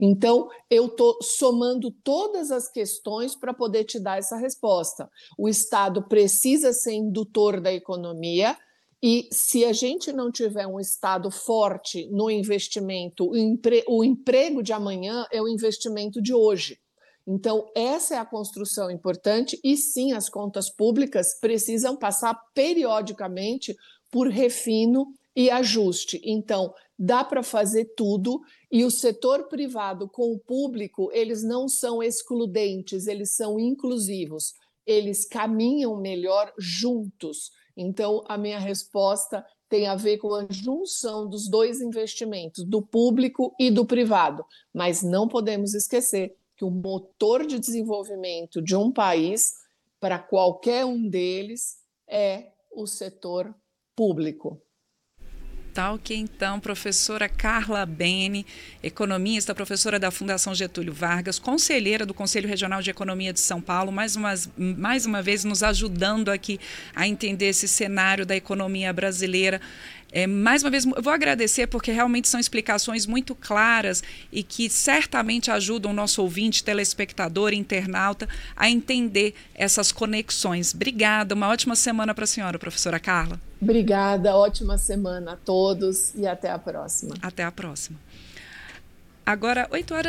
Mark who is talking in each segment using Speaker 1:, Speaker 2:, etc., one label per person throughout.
Speaker 1: Então, eu estou somando todas as questões para poder te dar essa resposta. O Estado precisa ser indutor da economia, e se a gente não tiver um Estado forte no investimento, o emprego de amanhã é o investimento de hoje. Então, essa é a construção importante, e sim, as contas públicas precisam passar periodicamente por refino e ajuste. Então, dá para fazer tudo, e o setor privado com o público, eles não são excludentes, eles são inclusivos, eles caminham melhor juntos. Então, a minha resposta tem a ver com a junção dos dois investimentos, do público e do privado, mas não podemos esquecer que o motor de desenvolvimento de um país, para qualquer um deles, é o setor público.
Speaker 2: Tá ok, então, professora Carla Bene, economista, professora da Fundação Getúlio Vargas, conselheira do Conselho Regional de Economia de São Paulo, mais uma vez nos ajudando aqui a entender esse cenário da economia brasileira. Mais uma vez, eu vou agradecer porque realmente são explicações muito claras e que certamente ajudam o nosso ouvinte, telespectador, internauta a entender essas conexões. Obrigada, uma ótima semana para a senhora, professora Carla.
Speaker 1: Obrigada, ótima semana a todos e até a próxima.
Speaker 2: Até a próxima. Agora,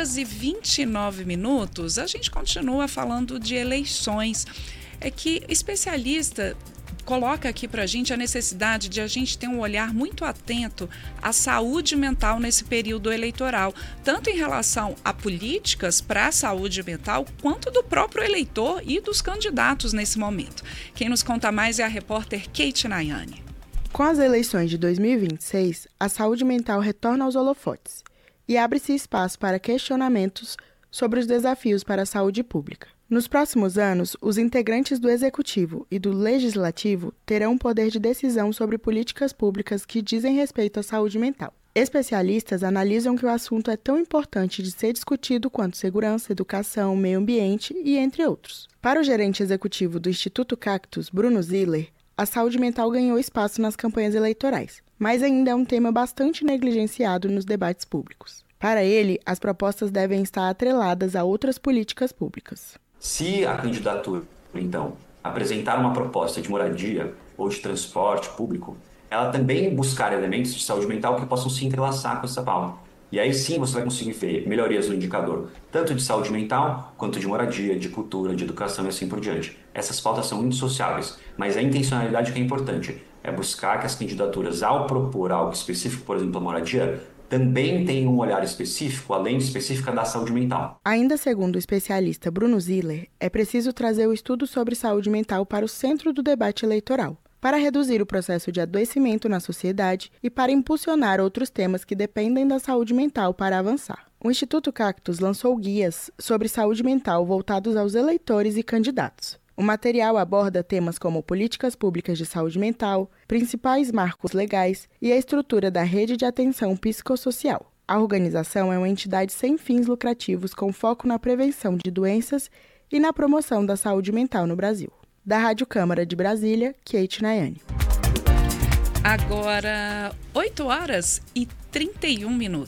Speaker 2: 8h29, a gente continua falando de eleições. É que especialista coloca aqui para a gente a necessidade de a gente ter um olhar muito atento à saúde mental nesse período eleitoral, tanto em relação a políticas para a saúde mental, quanto do próprio eleitor e dos candidatos nesse momento. Quem nos conta mais é a repórter Kate Nayane.
Speaker 3: Com as eleições de 2026, a saúde mental retorna aos holofotes e abre-se espaço para questionamentos sobre os desafios para a saúde pública. Nos próximos anos, os integrantes do Executivo e do Legislativo terão poder de decisão sobre políticas públicas que dizem respeito à saúde mental. Especialistas analisam que o assunto é tão importante de ser discutido quanto segurança, educação, meio ambiente e entre outros. Para o gerente executivo do Instituto Cactus, Bruno Ziller, a saúde mental ganhou espaço nas campanhas eleitorais, mas ainda é um tema bastante negligenciado nos debates públicos. Para ele, as propostas devem estar atreladas a outras políticas públicas.
Speaker 4: Se a candidatura, então, apresentar uma proposta de moradia ou de transporte público, ela também buscar elementos de saúde mental que possam se entrelaçar com essa pauta. E aí sim você vai conseguir ver melhorias no indicador, tanto de saúde mental, quanto de moradia, de cultura, de educação e assim por diante. Essas pautas são indissociáveis, mas a intencionalidade que é importante é buscar que as candidaturas, ao propor algo específico, por exemplo, a moradia, também tenham um olhar específico, além de específica da saúde mental.
Speaker 3: Ainda segundo o especialista Bruno Ziller, é preciso trazer o estudo sobre saúde mental para o centro do debate eleitoral, para reduzir o processo de adoecimento na sociedade e para impulsionar outros temas que dependem da saúde mental para avançar. O Instituto Cactus lançou guias sobre saúde mental voltados aos eleitores e candidatos. O material aborda temas como políticas públicas de saúde mental, principais marcos legais e a estrutura da rede de atenção psicossocial. A organização é uma entidade sem fins lucrativos com foco na prevenção de doenças e na promoção da saúde mental no Brasil. Da Rádio Câmara de Brasília, Kate Nayane.
Speaker 2: Agora, 8h31.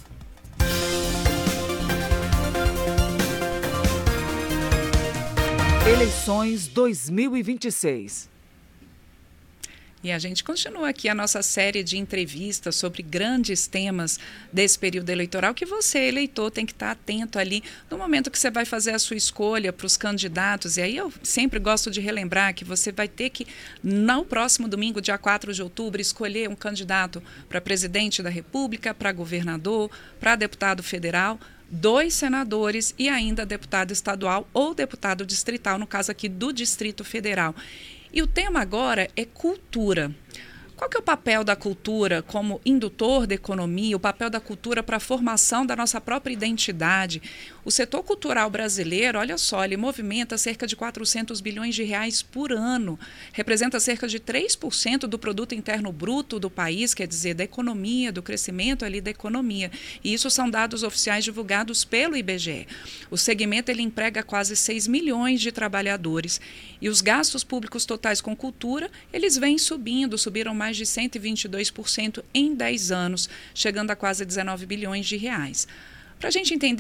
Speaker 5: Eleições 2026.
Speaker 2: E a gente continua aqui a nossa série de entrevistas sobre grandes temas desse período eleitoral que você, eleitor, tem que estar atento ali no momento que você vai fazer a sua escolha para os candidatos. E aí eu sempre gosto de relembrar que você vai ter que, no próximo domingo, dia 4 de outubro, escolher um candidato para presidente da República, para governador, para deputado federal, 2 senadores e ainda deputado estadual ou deputado distrital, no caso aqui do Distrito Federal. E o tema agora é cultura. Qual que é o papel da cultura como indutor da economia, o papel da cultura para a formação da nossa própria identidade? O setor cultural brasileiro, olha só, ele movimenta cerca de 400 bilhões de reais por ano, representa cerca de 3% do produto interno bruto do país, quer dizer, da economia, do crescimento ali da economia. E isso são dados oficiais divulgados pelo IBGE. O segmento ele emprega quase 6 milhões de trabalhadores e os gastos públicos totais com cultura, eles vêm subiram mais de 122% em 10 anos, chegando a quase 19 bilhões de reais. para a gente entender